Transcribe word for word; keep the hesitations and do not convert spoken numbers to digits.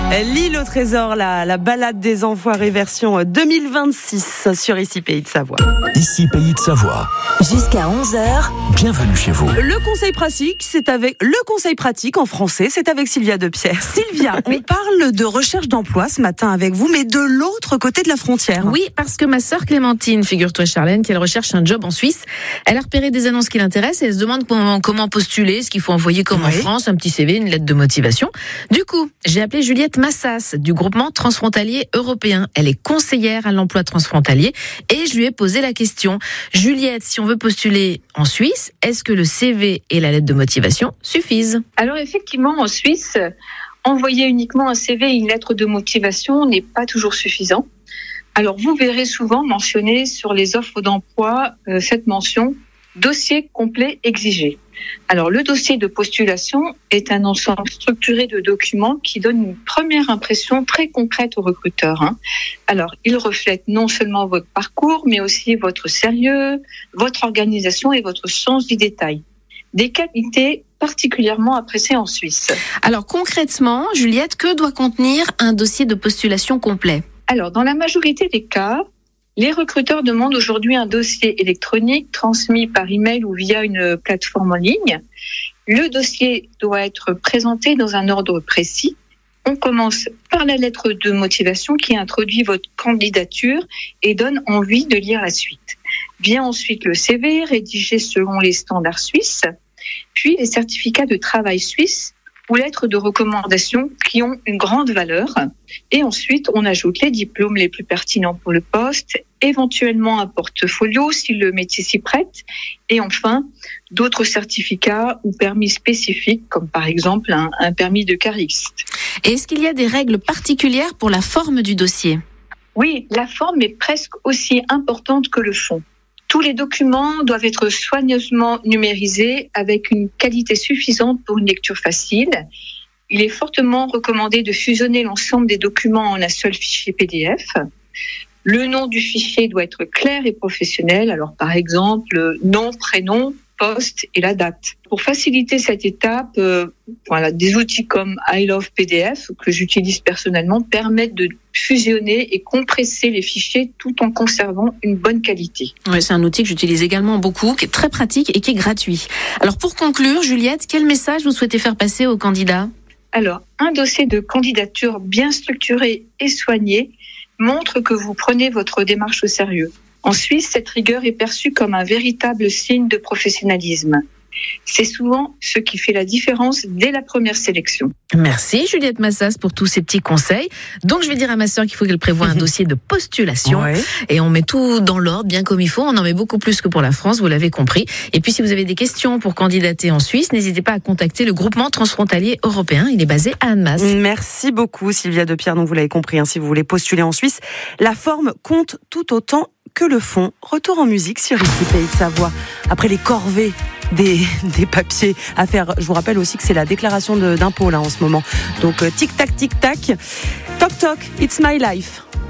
L'île au trésor, la, la balade des enfoirés version deux mille vingt-six sur Ici Pays de Savoie. Ici Pays de Savoie. Jusqu'à onze heures. Bienvenue chez vous. Le conseil pratique, c'est avec le conseil pratique en français, c'est avec Sylvia Depierre. Sylvia, on parle de recherche d'emploi ce matin avec vous, mais de l'autre côté de la frontière. Oui, parce que ma sœur Clémentine, figure-toi Charlène, qu'elle recherche un job en Suisse. Elle a repéré des annonces qui l'intéressent et elle se demande comment, comment postuler, ce qu'il faut envoyer comme oui. en France, un petit C V, une lettre de motivation. Du coup, j'ai appelé Juliette Massas du groupement transfrontalier européen. Elle est conseillère à l'emploi transfrontalier et je lui ai posé la question. Juliette, si on veut postuler en Suisse, est-ce que le C V et la lettre de motivation suffisent ? Alors effectivement, en Suisse, envoyer uniquement un C V et une lettre de motivation n'est pas toujours suffisant. Alors vous verrez souvent mentionné sur les offres d'emploi euh, cette mention « dossier complet exigé ». Alors le dossier de postulation est un ensemble structuré de documents qui donne une première impression très concrète au recruteur. Hein. Alors il reflète non seulement votre parcours, mais aussi votre sérieux, votre organisation et votre sens du détail. Des qualités particulièrement appréciées en Suisse. Alors concrètement, Juliette, que doit contenir un dossier de postulation complet ? Alors dans la majorité des cas, les recruteurs demandent aujourd'hui un dossier électronique transmis par email ou via une plateforme en ligne. Le dossier doit être présenté dans un ordre précis. On commence par la lettre de motivation qui introduit votre candidature et donne envie de lire la suite. Vient ensuite le C V rédigé selon les standards suisses, puis les certificats de travail suisses ou lettres de recommandation qui ont une grande valeur. Et ensuite, on ajoute les diplômes les plus pertinents pour le poste, éventuellement un portfolio si le métier s'y prête, et enfin, d'autres certificats ou permis spécifiques, comme par exemple un, un permis de cariste. Et est-ce qu'il y a des règles particulières pour la forme du dossier ? Oui, la forme est presque aussi importante que le fond. Tous les documents doivent être soigneusement numérisés avec une qualité suffisante pour une lecture facile. Il est fortement recommandé de fusionner l'ensemble des documents en un seul fichier P D F. Le nom du fichier doit être clair et professionnel. Alors, par exemple, nom, prénom, poste et la date. Pour faciliter cette étape, euh, voilà, des outils comme I Love P D F que j'utilise personnellement permettent de fusionner et compresser les fichiers tout en conservant une bonne qualité. Oui, c'est un outil que j'utilise également beaucoup, qui est très pratique et qui est gratuit. Alors pour conclure, Juliette, quel message vous souhaitez faire passer aux candidats ? Alors, un dossier de candidature bien structuré et soigné montre que vous prenez votre démarche au sérieux. En Suisse, cette rigueur est perçue comme un véritable signe de professionnalisme. C'est souvent ce qui fait la différence dès la première sélection. Merci Juliette Massas pour tous ces petits conseils. Donc je vais dire à ma sœur qu'il faut qu'elle prévoie un dossier de postulation ouais. et on met tout dans l'ordre, bien comme il faut. On en met beaucoup plus que pour la France, vous l'avez compris. Et puis si vous avez des questions pour candidater en Suisse, n'hésitez pas à contacter le groupement transfrontalier européen. Il est basé à Annemasse. Merci beaucoup Sylvia Depierre. Donc vous l'avez compris, hein, si vous voulez postuler en Suisse, la forme compte tout autant que le fond. Retour en musique sur Ici Pays de Savoie. Après les corvées des, des papiers à faire. Je vous rappelle aussi que c'est la déclaration de, d'impôt là en ce moment. Donc euh, tic tac tic tac. Toc toc, it's my life.